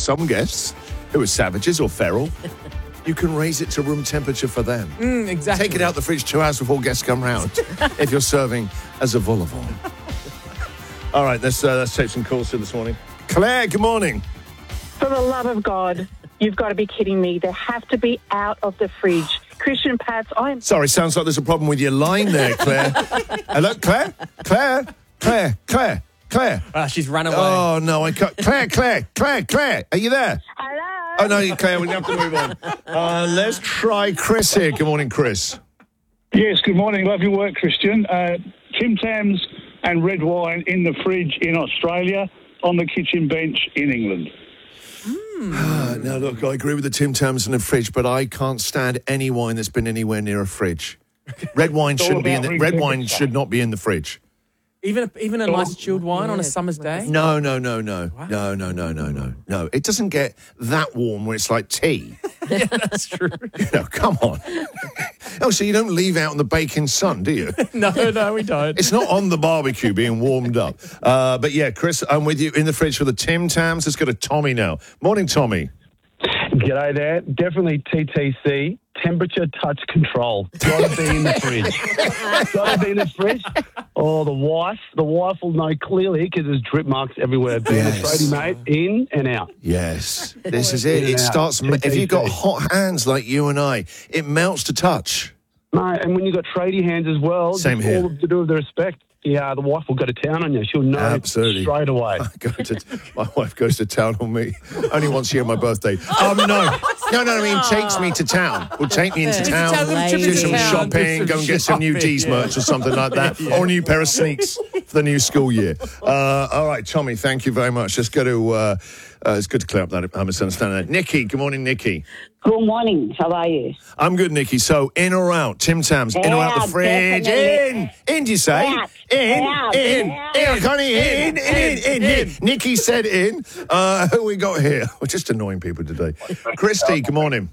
some guests who are savages or feral, you can raise it to room temperature for them. Exactly. Take it out the fridge 2 hours before guests come round if you're serving as a vol au vent. All right, let's take some calls here this morning. Claire, good morning. For the love of God, you've got to be kidding me. They have to be out of the fridge. Christian Pats, I'm... Sorry, sounds like there's a problem with your line there, Claire. Hello, Claire? Claire. She's run away. Oh, no, I can't. Claire, are you there? Hello? Oh, no, Claire, we have to move on. Let's try Chris here. Good morning, Chris. Yes, good morning. Love your work, Christian. Tim Tams and red wine in the fridge in Australia, on the kitchen bench in England. Now, look, I agree with the Tim Tams in the fridge, but I can't stand any wine that's been anywhere near a fridge. Red wine shouldn't be in the... Red wine should not be in the fridge. Even a nice chilled wine on a summer's day? No. Wow. No. It doesn't get that warm where it's like tea. Yeah, that's true. Come on. Oh, so you don't leave out in the baking sun, do you? No, we don't. It's not on the barbecue being warmed up. But yeah, Chris, I'm with you in the fridge for the Tim Tams. Let's go to Tommy now. Morning, Tommy. G'day there. Definitely TTC. Temperature touch control. Got to be in the fridge. Got to be in the fridge. Oh, the wife will know clearly because there's drip marks everywhere. Being a tradie mate, in and out. Yes, this is it. It starts, if you've got hot hands like you and I, it melts to touch. No, and when you've got tradie hands as well, Same here. all to do with the respect. Yeah, the wife will go to town on you. She'll know Absolutely. straight away. My wife goes to town on me only once a year on my birthday. No, I mean takes me to town. Will take me into town, do some shopping, go and get some new D's merch or something like that, or a new pair of sneaks for the new school year. All right, Tommy, thank you very much. Let's go to... it's good to clear up that misunderstanding. Nikki, good morning, Nikki. Good morning. How are you? I'm good, Nikki. So, in or out? Tim Tams, in or out the fridge? Definitely. In, do you say? Out. In. Out. Connie, in. Nikki said in. Who we got here? We're just annoying people today. Christy, good morning.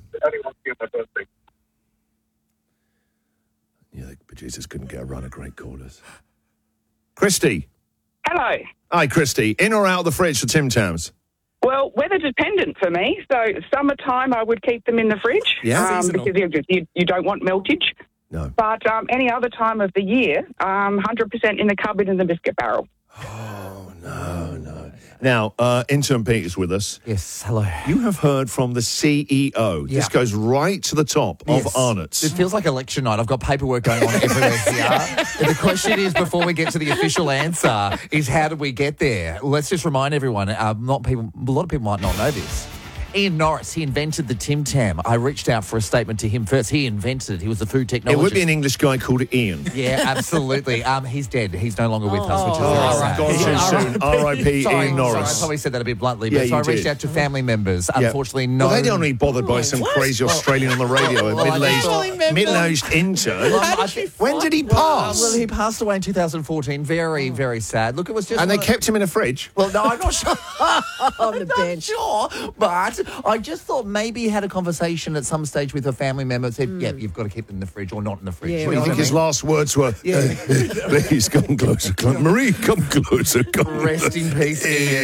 Yeah, the producers couldn't get a run of great callers. Christy. Hello. Hi, Christy. In or out of the fridge for Tim Tams? Well, weather dependent for me. So summertime, I would keep them in the fridge. Yeah. Because you don't want meltage. No. But any other time of the year, 100% in the cupboard in the biscuit barrel. Oh, no. Now, Intern Peter's with us. Yes, hello. You have heard from the CEO. Yeah. This goes right to the top of Arnott's. It feels like election night. I've got paperwork going on everywhere here. And the question is, before we get to the official answer, is how did we get there? Let's just remind everyone, a lot of people might not know this. Ian Norris, he invented the Tim Tam. I reached out for a statement to him first. He invented it. He was the food technologist. It would be an English guy called Ian. Yeah, absolutely. He's dead. He's no longer with us, which is very sad. Gone too soon. R.I.P. Ian Norris. Sorry, I probably said that a bit bluntly, Yeah, but so I you reached did. out to family members. Unfortunately, no. Well, they don't really bothered by some crazy Australian on the radio, a middle-aged intern. When did he pass? Well, he passed away in 2014. Very, very sad. Look, it was just... And they kept him in a fridge? Well, no, I'm not sure. On the bench. Sure, but I just thought maybe he had a conversation at some stage with a family member and said, yeah, you've got to keep them in the fridge or not in the fridge. Yeah, What do you think his last words were? Please come closer. Marie, come closer. Rest in peace,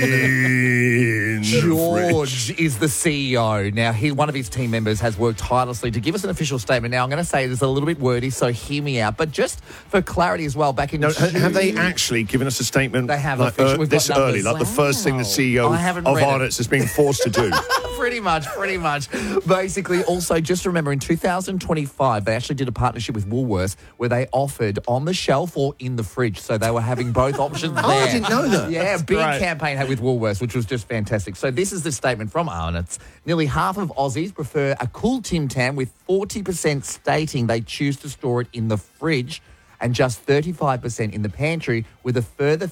Ian. George is the CEO. Now, one of his team members has worked tirelessly to give us an official statement. Now, I'm going to say this a little bit wordy, so hear me out. But just for clarity as well, back in June... Have they actually given us a statement They have like, officially. We've this got early? numbers. Like the first thing the CEO I haven't of read it. Arnott's has been forced to do? Pretty much. Basically, also, just remember, in 2025, they actually did a partnership with Woolworths where they offered on the shelf or in the fridge. So they were having both options there. I didn't know that. Yeah, big great. campaign with Woolworths, which was just fantastic. So this is the statement from Arnott's. Nearly half of Aussies prefer a cool Tim Tam, with 40% stating they choose to store it in the fridge and just 35% in the pantry, with a further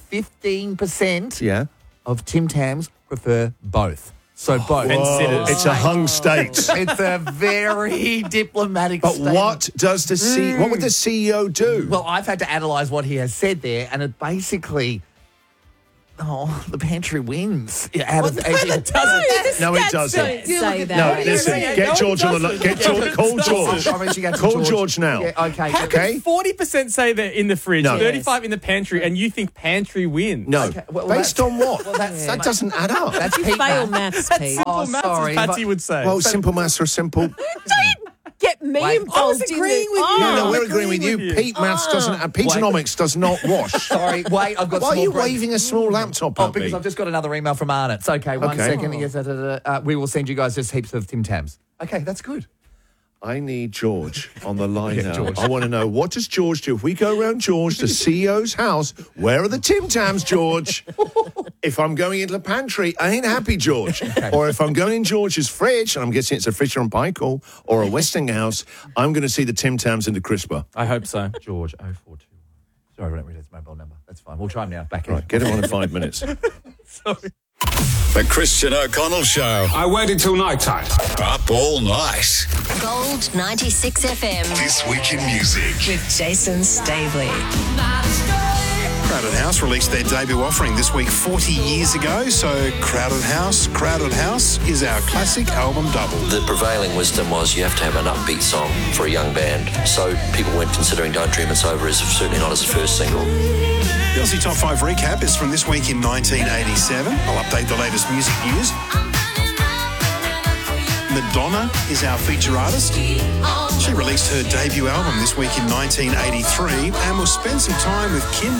15% of Tim Tams prefer both. So both. Whoa. It's a hung state. It's a very diplomatic But statement. what does the what would the CEO do? Well, I've had to analyse what he has said there, and it basically... the pantry wins. Out of It doesn't. No, it doesn't. Don't say that. No, listen. Get George on the line. Call George. Call George now. Yeah, okay. How Okay. can 40% say they're in the fridge, No. 35 in the pantry, and you think pantry wins? No. Okay, well, Based on what? well, that's- that doesn't add up. That's You Pete fail maths. maths, Pete. Oh, Maths, sorry. as Patsy would say. Well, simple maths are simple. Get me Wait, involved. I was agreeing with you. No, we're I'm agreeing with you. agreeing with you. Pete maths doesn't. Petenomics does not wash. Sorry, wait, I've got Why some are you more bread. waving a small laptop Oh, at because me? I've just got another email from Arnott. It's okay, one Okay. second. Yes, we will send you guys just heaps of Tim Tams. Okay, that's good. I need George on the line now. George. I want to know, what does George do? If we go around George, the CEO's house, where are the Tim Tams, George? If I'm going into the pantry, I ain't happy, George. Or if I'm going in George's fridge, and I'm guessing it's a Fisher and Paykel or a Westinghouse, I'm going to see the Tim Tams in the crisper. I hope so. George 0421. Sorry, I don't read his mobile number. That's fine. We'll try him now. Back in. Right, get him on in 5 minutes. The Christian O'Connell Show. I waited till night time. Up all night. Gold 96 FM. This Week in Music. With Jason Staveley. Crowded House released their debut offering this week 40 years ago, so Crowded House is our classic album double. The prevailing wisdom was you have to have an upbeat song for a young band, so people weren't considering Don't Dream It's Over as certainly not as a first single. The Aussie Top 5 recap is from this week in 1987. I'll update the latest music news. Madonna is our feature artist. She released her debut album this week in 1983, and we'll spend some time with Kim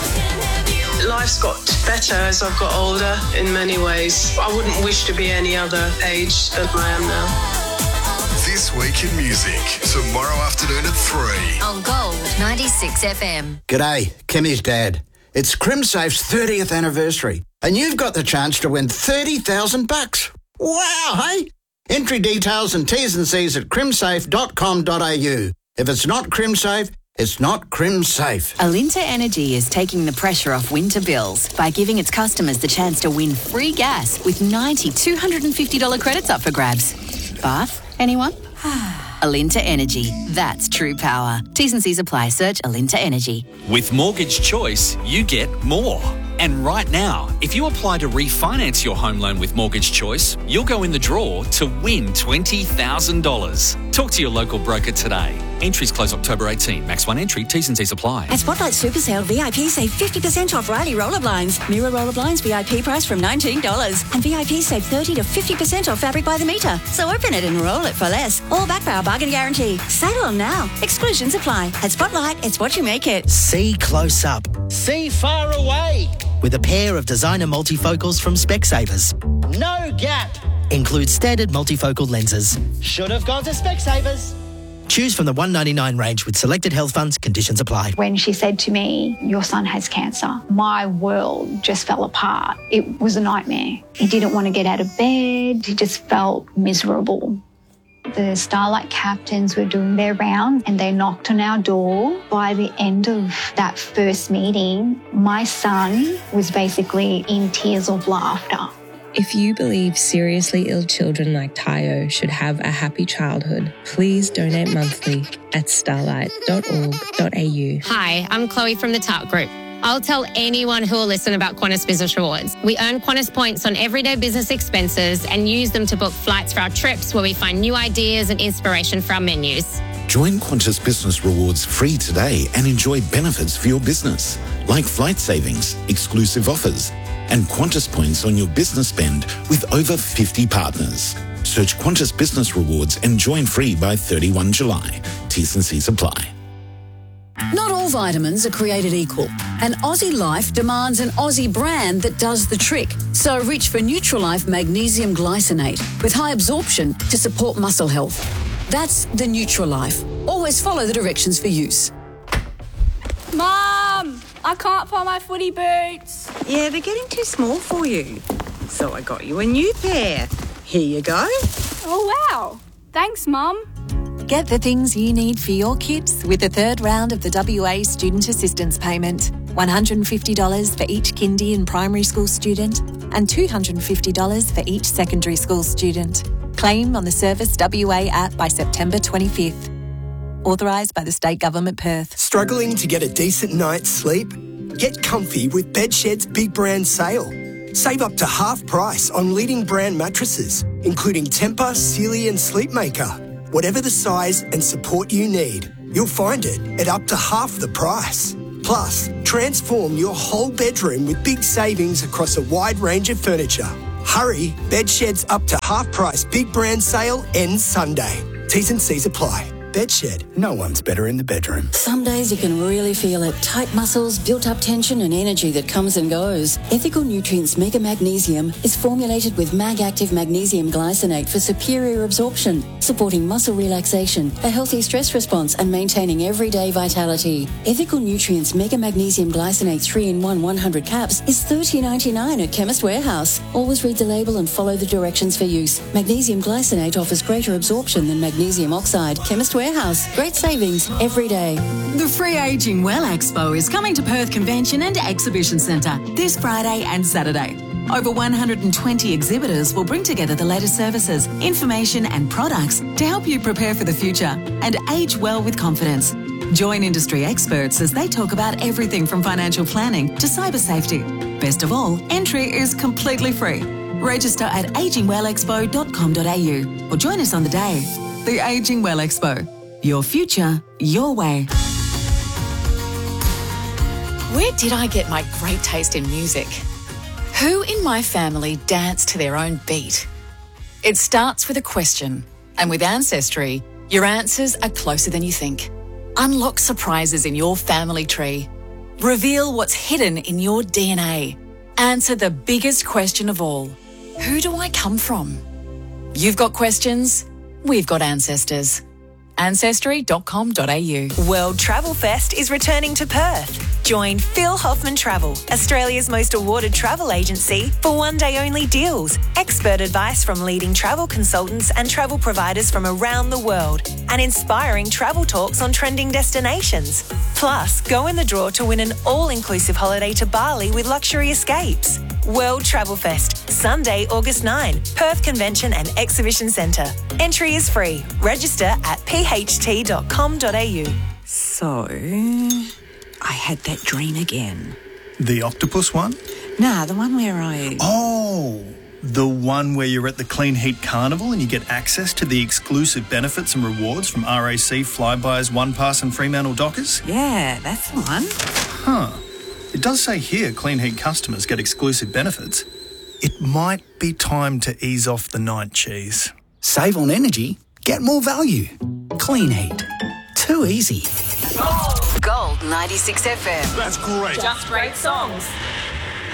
Wilde. Life's got better as I've got older in many ways. I wouldn't wish to be any other age than I am now. This Week in Music. Tomorrow afternoon at 3. On Gold 96 FM. G'day, Kimmy's dad. It's CrimSafe's 30th anniversary, and you've got the chance to win $30,000. Wow, hey? Entry details and T's and C's at crimsafe.com.au. If it's not CrimSafe, it's not CrimSafe. Alinta Energy is taking the pressure off winter bills by giving its customers the chance to win free gas with 90 $250 credits up for grabs. Bath? Anyone? Alinta Energy. That's true power. T's and C's apply. Search Alinta Energy. With Mortgage Choice, you get more. And right now, if you apply to refinance your home loan with Mortgage Choice, you'll go in the draw to win $20,000. Talk to your local broker today. Entries close October 18. Max one entry. T's and C's apply. At Spotlight Super Sale, VIP save 50% off Riley roller blinds. Mirror roller blinds VIP price from $19. And VIP save 30 to 50% off fabric by the metre. So open it and roll it for less. All backed by our bargain guarantee. Sale on now. Exclusions apply. At Spotlight, it's what you make it. See close up. See far away. With a pair of designer multifocals from Specsavers. No gap. Includes standard multifocal lenses. Should have gone to Specsavers. Choose from the $199 range with selected health funds. Conditions apply. When she said to me, your son has cancer, my world just fell apart. It was a nightmare. He didn't want to get out of bed. He just felt miserable. The Starlight captains were doing their round and they knocked on our door. By the end of that first meeting, my son was basically in tears of laughter. If you believe seriously ill children like Tayo should have a happy childhood, please donate monthly at starlight.org.au. Hi, I'm Chloe from the TARP Group. I'll tell anyone who will listen about Qantas Business Rewards. We earn Qantas points on everyday business expenses and use them to book flights for our trips where we find new ideas and inspiration for our menus. Join Qantas Business Rewards free today and enjoy benefits for your business, like flight savings, exclusive offers, and Qantas points on your business spend with over 50 partners. Search Qantas Business Rewards and join free by 31 July. T's and C's apply. Not all vitamins are created equal, and Aussie Life demands an Aussie brand that does the trick. So reach for Nutrilife Magnesium Glycinate with high absorption to support muscle health. That's the Nutrilife. Always follow the directions for use. Mum, I can't find my footy boots. Yeah, they're getting too small for you. So I got you a new pair. Here you go. Oh, wow. Thanks, Mum. Get the things you need for your kids with the third round of the WA Student Assistance Payment. $150 for each kindy and primary school student and $250 for each secondary school student. Claim on the Service WA app by September 25th. Authorised by the State Government Perth. Struggling to get a decent night's sleep? Get comfy with Bedshed's Big Brand Sale. Save up to half price on leading brand mattresses, including Tempur, Sealy and Sleepmaker. Whatever the size and support you need, you'll find it at up to half the price. Plus, transform your whole bedroom with big savings across a wide range of furniture. Hurry, Bedshed's up to half price Big Brand Sale ends Sunday. T's and C's apply. Bedshed, no one's better in the bedroom. Some days you can really feel it. Tight muscles, built-up tension and energy that comes and goes. Ethical Nutrients Mega Magnesium is formulated with Mag-Active Magnesium Glycinate for superior absorption, supporting muscle relaxation, a healthy stress response and maintaining everyday vitality. Ethical Nutrients Mega Magnesium Glycinate 3-in-1 100 caps is $30.99 at Chemist Warehouse. Always read the label and follow the directions for use. Magnesium Glycinate offers greater absorption than magnesium oxide. Chemist Warehouse. Great savings every day. The Free Aging Well Expo is coming to Perth Convention and Exhibition Centre this Friday and Saturday. Over 120 exhibitors will bring together the latest services, information and products to help you prepare for the future and age well with confidence. Join industry experts as they talk about everything from financial planning to cyber safety. Best of all, entry is completely free. Register at agingwellexpo.com.au or join us on the day. The Aging Well Expo. Your future, your way. Where did I get my great taste in music? Who in my family danced to their own beat? It starts with a question, and with Ancestry, your answers are closer than you think. Unlock surprises in your family tree. Reveal what's hidden in your DNA. Answer the biggest question of all. Who do I come from? You've got questions? We've got ancestors. Ancestry.com.au. World Travel Fest is returning to Perth. Join Phil Hoffman Travel, Australia's most awarded travel agency, for one-day-only deals, expert advice from leading travel consultants and travel providers from around the world, and inspiring travel talks on trending destinations. Plus, go in the draw to win an all-inclusive holiday to Bali with luxury escapes. World Travel Fest, Sunday, August 9, Perth Convention and Exhibition Centre. Entry is free. Register at pht.com.au. So, I had that dream again. The octopus one? Nah, the one where Oh, the one where you're at the Clean Heat Carnival and you get access to the exclusive benefits and rewards from RAC, Flybuys, OnePass and Fremantle Dockers? Yeah, that's the one. Huh. It does say here Clean Heat customers get exclusive benefits. It might be time to ease off the night cheese. Save on energy, get more value. Clean Heat. Too easy. Gold 96 FM. That's great. Just great songs.